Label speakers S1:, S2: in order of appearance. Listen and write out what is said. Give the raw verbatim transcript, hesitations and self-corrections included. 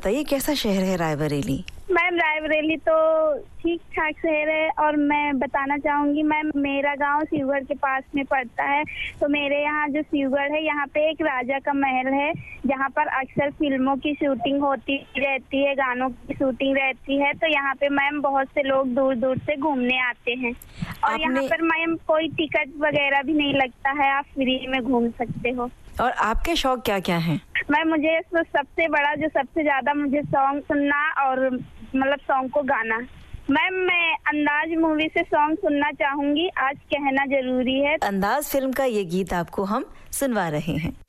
S1: बताइए कैसा शहर है रायबरेली?
S2: मैम रायबरेली तो ठीक ठाक शहर है और मैं बताना चाहूँगी मैम, मेरा गांव शिवगढ़ के पास में पड़ता है। तो मेरे यहाँ जो शिवगढ़ है, यहाँ पे एक राजा का महल है जहाँ पर अक्सर फिल्मों की शूटिंग होती रहती है, गानों की शूटिंग रहती है। तो यहाँ पे मैम बहुत से लोग दूर दूर से घूमने आते हैं और
S1: आपने...
S2: यहाँ पर मैम कोई टिकट वगैरह भी नहीं लगता है, आप फ्री में घूम सकते हो।
S1: और आपके शौक क्या क्या हैं?
S2: मैम मुझे तो सबसे बड़ा जो सबसे ज्यादा मुझे सॉन्ग सुनना और मतलब सॉन्ग को गाना। मैम मैं अंदाज मूवी से सॉन्ग सुनना चाहूंगी, आज कहना जरूरी है।
S1: अंदाज फिल्म का ये गीत आपको हम सुनवा रहे हैं।